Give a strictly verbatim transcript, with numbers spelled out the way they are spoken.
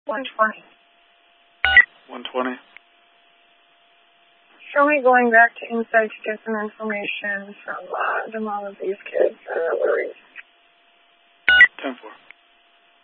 one twenty. one twenty. Show me going back to Insight to get some information from uh, the mom of these kids. Uh,